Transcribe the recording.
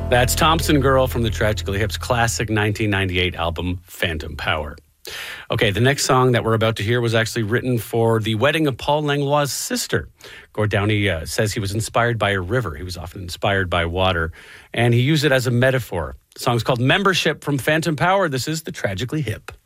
That's Thompson Girl from the Tragically Hip's classic 1998 album, Phantom Power. Okay, the next song that we're about to hear was actually written for the wedding of Paul Langlois' sister. Gord Downie says he was inspired by a river. He was often inspired by water, and he used it as a metaphor. The song's called Membership from Phantom Power. This is the Tragically Hip.